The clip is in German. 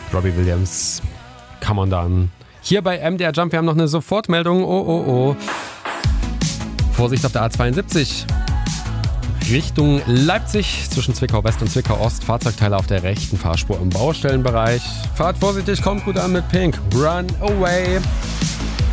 Robbie Williams, Come on down. Hier bei MDR Jump, wir haben noch eine Sofortmeldung. Oh. Vorsicht auf der A72. Richtung Leipzig zwischen Zwickau West und Zwickau Ost. Fahrzeugteile auf der rechten Fahrspur im Baustellenbereich. Fahrt vorsichtig, kommt gut an mit Pink. Run away.